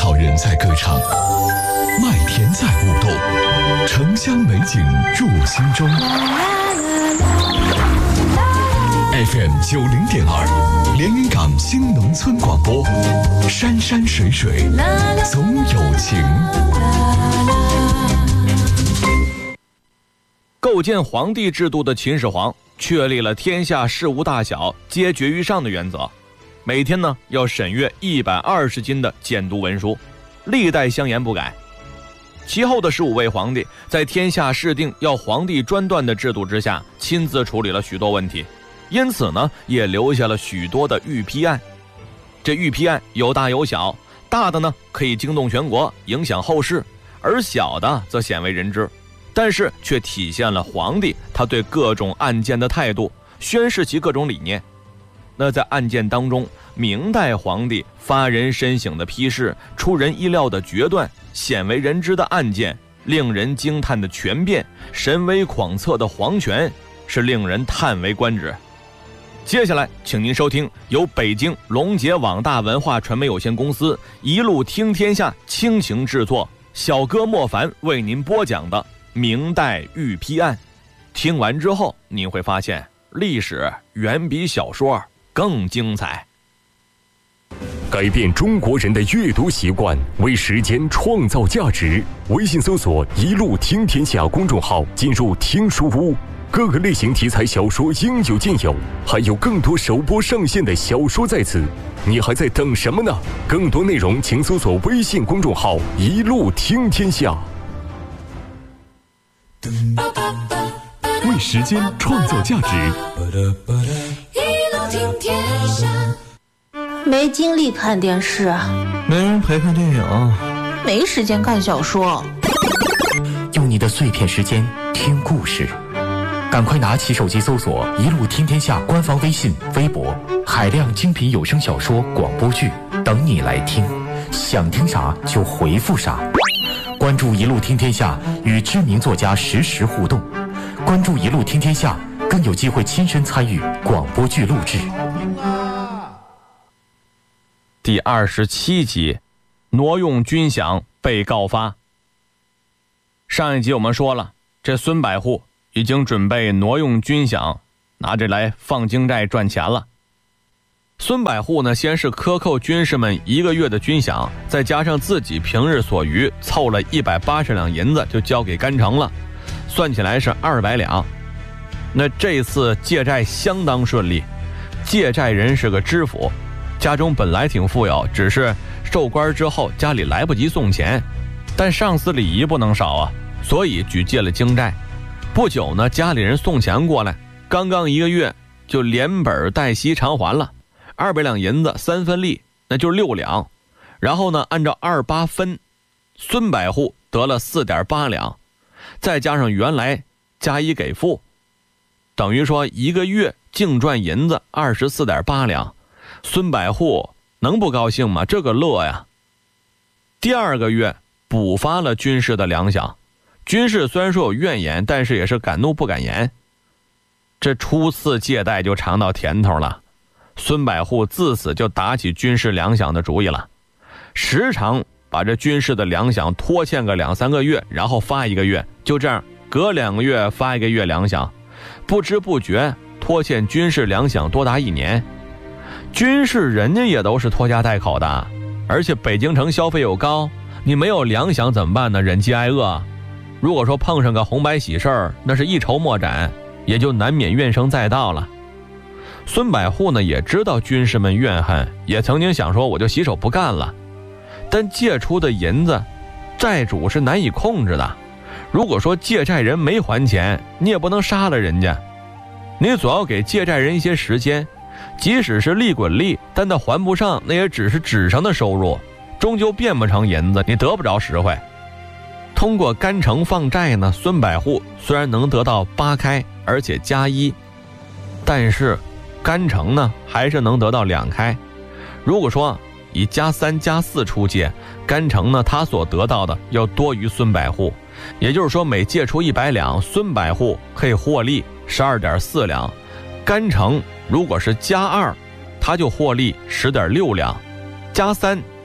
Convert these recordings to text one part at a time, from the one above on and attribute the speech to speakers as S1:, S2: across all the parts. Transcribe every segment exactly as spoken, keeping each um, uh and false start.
S1: 好人在歌唱，麦田在舞动，城乡美景入心中。F M 九零点二，连云港新农村广播，山山水水总有情。
S2: 构建皇帝制度的秦始皇确立了天下事务大小皆决于上的原则，每天呢要审阅一百二十斤的监督文书，历代相沿不改。其后的十五位皇帝在天下事定要皇帝专断的制度之下，亲自处理了许多问题，因此呢也留下了许多的御批案。这御批案有大有小，大的呢可以惊动全国，影响后世，而小的则鲜为人知，但是却体现了皇帝他对各种案件的态度，宣示其各种理念。那在案件当中，明代皇帝发人深省的批示，出人意料的决断，鲜为人知的案件，令人惊叹的权变，神威广测的皇权，是令人叹为观止。接下来请您收听由北京龙杰网大文化传媒有限公司一路听天下倾情制作，小哥莫凡为您播讲的明代御批案。听完之后您会发现，历史远比小说更精彩。
S3: 改变中国人的阅读习惯，为时间创造价值。微信搜索一路听天下公众号，进入听书屋，各个类型题材小说应有尽有，还有更多首播上线的小说在此，你还在等什么呢？更多内容请搜索微信公众号一路听天下。
S1: 为时间创造价值，
S4: 一路听天下。
S5: 没精力看电视，
S6: 没人陪看电影，
S5: 没时间看小说。
S7: 用你的碎片时间听故事，赶快拿起手机搜索一路听天下官方微信微博，海量精品有声小说广播剧等你来听，想听啥就回复啥。关注一路听天下，与知名作家实时互动，关注一路听天下，更有机会亲身参与广播剧录制。
S2: 第二十七集，挪用军饷被告发。上一集我们说了，这孙百户已经准备挪用军饷，拿着来放京寨赚钱了。孙百户呢，先是克扣军士们一个月的军饷，再加上自己平日所余，凑了一百八十两银子就交给甘城了，算起来是二百两。那这次借债相当顺利，借债人是个知府，家中本来挺富有，只是受官之后家里来不及送钱，但上司礼仪不能少啊，所以举借了京债。不久呢，家里人送钱过来，刚刚一个月就连本带息偿还了。二百两银子三分利，那就是六两。然后呢，按照二八分，孙百户得了四点八两，再加上原来加一给付，等于说一个月净赚银子二十四点八两。孙百户能不高兴吗？这个乐呀！第二个月补发了军士的粮饷，军士虽然说有怨言，但是也是敢怒不敢言。这初次借贷就尝到甜头了，孙百户自此就打起军事粮饷的主意了，时常把这军事的粮饷拖欠个两三个月，然后发一个月，就这样隔两个月发一个月粮饷，不知不觉拖欠军事粮饷多达一年。军事人家也都是拖家带口的，而且北京城消费又高，你没有粮饷怎么办呢？忍饥挨饿。如果说碰上个红白喜事儿，那是一筹莫展，也就难免怨声载道了。孙百户呢也知道军士们怨恨，也曾经想说我就洗手不干了，但借出的银子债主是难以控制的，如果说借债人没还钱，你也不能杀了人家，你总要给借债人一些时间，即使是利滚利，但他还不上，那也只是纸上的收入，终究变不成银子，你得不着实惠。通过甘城放债呢，孙百户虽然能得到八开而且加一，但是甘城呢还是能得到两开。如果说以加三加四出借，甘城呢他所得到的要多于孙百户，也就是说每借出一百两，孙百户可以获利十二点四两，甘城如果是加二，他就获利十点六两，加三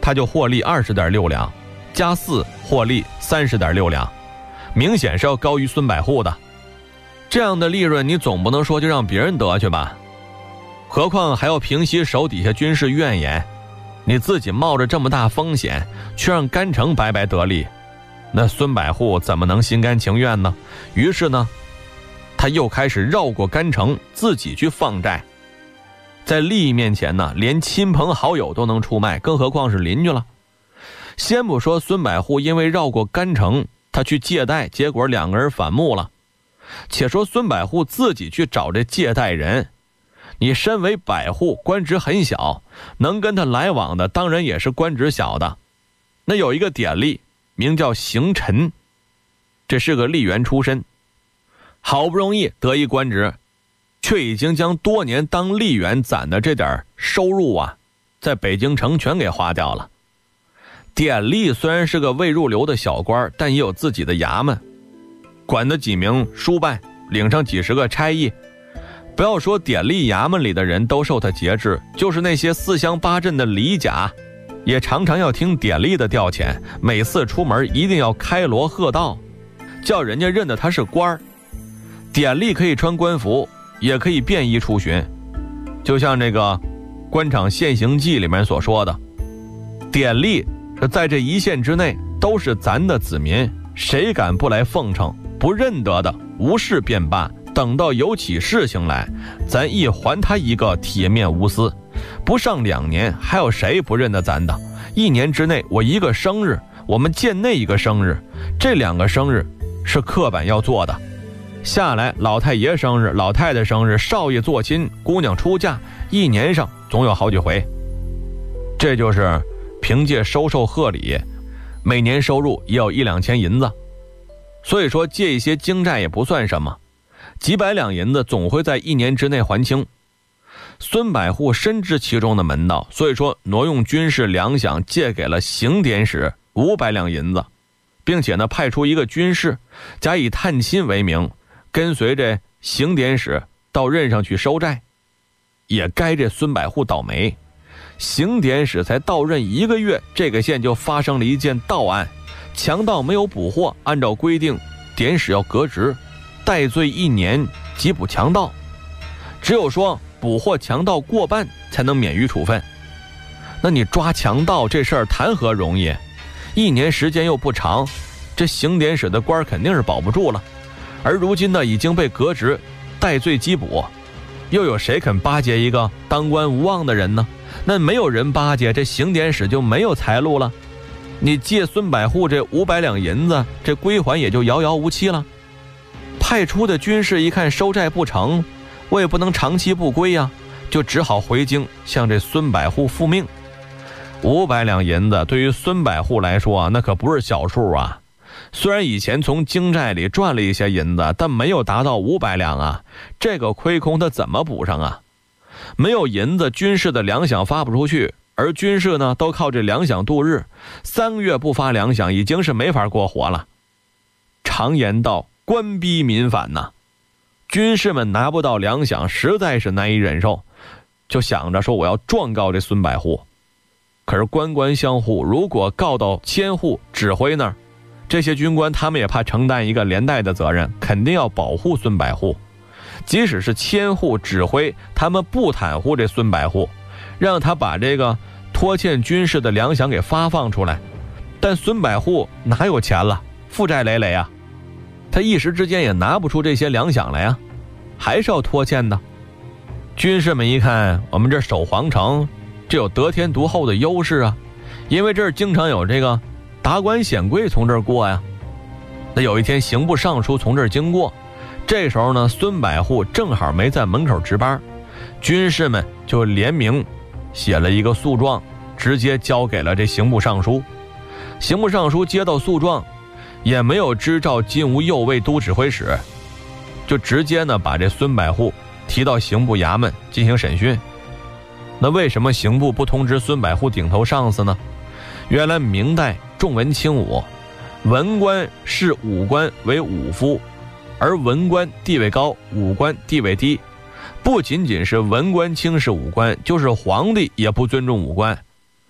S2: 他就获利二十点六两，加四获利三十点六两，明显是要高于孙百户的。这样的利润你总不能说就让别人得去吧？何况还要平息手底下军事怨言，你自己冒着这么大风险，却让甘城白白得利，那孙百户怎么能心甘情愿呢？于是呢，他又开始绕过甘城，自己去放债。在利益面前呢，连亲朋好友都能出卖，更何况是邻居了。先不说孙百户因为绕过甘城，他去借贷，结果两个人反目了。且说孙百户自己去找这借贷人，你身为百户，官职很小，能跟他来往的当然也是官职小的。那有一个典吏名叫邢臣，这是个吏员出身，好不容易得一官职，却已经将多年当吏员攒的这点收入啊，在北京城全给花掉了。典吏虽然是个未入流的小官，但也有自己的衙门，管的几名书办，领上几十个差役。不要说典吏衙门里的人都受他节制，就是那些四乡八镇的里甲，也常常要听典吏的调遣，每次出门一定要开锣贺道，叫人家认得他是官儿。典吏可以穿官服，也可以便衣出巡，就像这个官场现形记里面所说的，典吏是在这一线之内都是咱的子民，谁敢不来奉承，不认得的无事便罢，等到有起事情来，咱一还他一个铁面无私。不上两年，还有谁不认得咱的？一年之内，我一个生日，我们见那一个生日，这两个生日是刻板要做的。下来，老太爷生日，老太太生日，少爷做亲，姑娘出嫁，一年上总有好几回。这就是凭借收受贺礼，每年收入也有一两千银子。所以说借一些京债也不算什么，几百两银子总会在一年之内还清。孙百户深知其中的门道，所以说挪用军事粮饷借给了刑典使五百两银子，并且呢派出一个军士，假以探亲为名，跟随着刑典使到任上去收债。也该这孙百户倒霉，刑典使才到任一个月，这个县就发生了一件盗案，强盗没有捕获，按照规定典使要革职，戴罪一年缉捕强盗，只有说捕获强盗过半才能免于处分。那你抓强盗这事儿谈何容易，一年时间又不长，这刑典使的官肯定是保不住了。而如今呢已经被革职，戴罪缉捕，又有谁肯巴结一个当官无望的人呢？那没有人巴结，这刑典使就没有财路了。你借孙百户这五百两银子，这归还也就遥遥无期了。派出的军士一看收债不成，我也不能长期不归呀、啊，就只好回京向这孙百户复命。五百两银子对于孙百户来说啊，那可不是小数啊。虽然以前从京债里赚了一些银子，但没有达到五百两啊，这个亏空他怎么补上啊？没有银子，军事的粮饷发不出去，而军士呢都靠这粮饷度日，三个月不发粮饷已经是没法过活了。常言道，官逼民反呐、啊，军士们拿不到粮饷，实在是难以忍受，就想着说我要状告这孙百户。可是官官相护，如果告到千户指挥那儿，这些军官他们也怕承担一个连带的责任，肯定要保护孙百户。即使是千户指挥，他们不袒护这孙百户，让他把这个拖欠军事的粮饷给发放出来，但孙百户哪有钱了，负债累累啊，他一时之间也拿不出这些粮饷来呀、啊，还是要拖欠的。军士们一看，我们这守皇城，这有得天独厚的优势啊，因为这儿经常有这个达官显贵从这儿过呀。那有一天刑部尚书从这儿经过，这时候呢孙百户正好没在门口值班，军士们就联名写了一个诉状，直接交给了这刑部尚书。刑部尚书接到诉状，也没有知照金吾右卫都指挥使，就直接呢把这孙百户提到刑部衙门进行审讯。那为什么刑部不通知孙百户顶头上司呢？原来明代重文轻武，文官视武官为武夫，而文官地位高，武官地位低。不仅仅是文官轻视武官，就是皇帝也不尊重武官。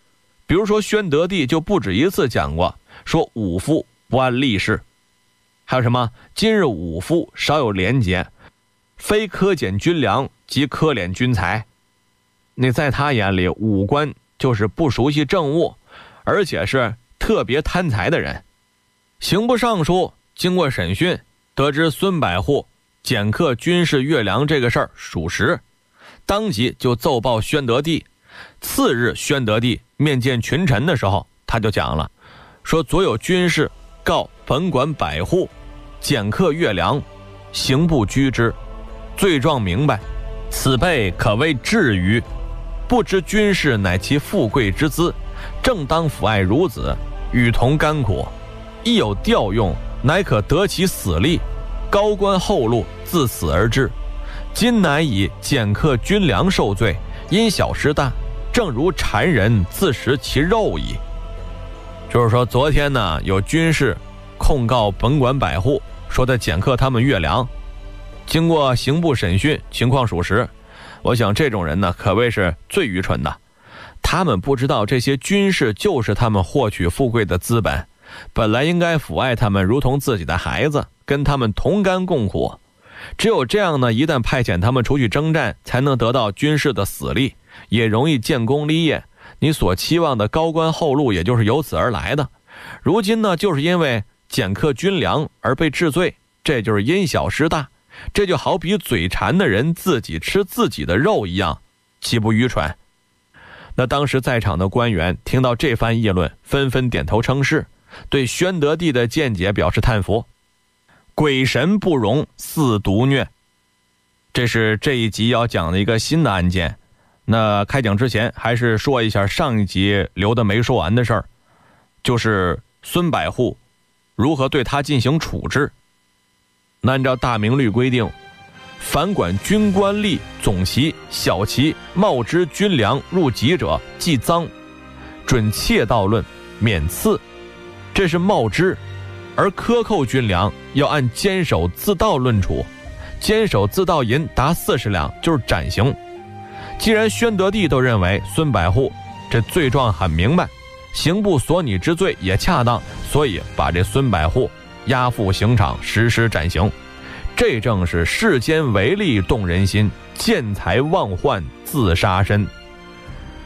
S2: 比如说宣德帝就不止一次讲过，说武夫不谙吏事，还有什么今日武夫少有廉洁，非苛减军粮即苛敛军财。那在他眼里，武官就是不熟悉政务，而且是特别贪财的人。刑部尚书经过审讯，得知孙百户减克军士月粮这个事儿属实，当即就奏报宣德帝。次日宣德帝面见群臣的时候，他就讲了，说左有军士告本管百户减克月粮，刑部居之，罪状明白，此辈可谓至于，不知军士乃其富贵之资，正当抚爱孺子，与同甘苦，亦有调用，乃可得其死力，高官厚禄自此而至，今乃以减克军粮受罪，因小失大，正如谗人自食其肉矣。就是说昨天呢，有军士控告本管百户，说他减克他们月粮，经过刑部审讯，情况属实。我想这种人呢，可谓是最愚蠢的。他们不知道这些军士就是他们获取富贵的资本，本来应该抚爱他们如同自己的孩子，跟他们同甘共苦。只有这样呢，一旦派遣他们出去征战，才能得到军士的死力，也容易建功立业。你所期望的高官厚禄，也就是由此而来的。如今呢，就是因为减克军粮而被治罪，这就是因小失大。这就好比嘴馋的人自己吃自己的肉一样，岂不愚蠢？那当时在场的官员听到这番议论，纷纷点头称是，对宣德帝的见解表示叹服。鬼神不容，似毒虐。这是这一集要讲的一个新的案件。那开讲之前，还是说一下上一集留的没说完的事儿，就是孙百户如何对他进行处置。那按照大明律规定，凡管军官吏、总旗、小旗冒支军粮入籍者，即赃，准窃盗论，免赐。这是冒支，而克扣军粮要按监守自盗论处，监守自盗银达四十两就是斩刑。既然宣德帝都认为孙百户这罪状很明白，刑部所拟之罪也恰当，所以把这孙百户押赴刑场实施斩刑。这正是世间唯利动人心，见财忘患自杀身。